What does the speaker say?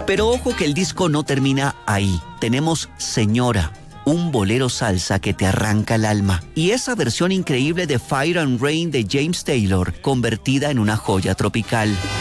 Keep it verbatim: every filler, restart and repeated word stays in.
Pero ojo que el disco no termina ahí. Tenemos Señora, un bolero salsa que te arranca el alma. Y esa versión increíble de Fire and Rain de James Taylor, convertida en una joya tropical.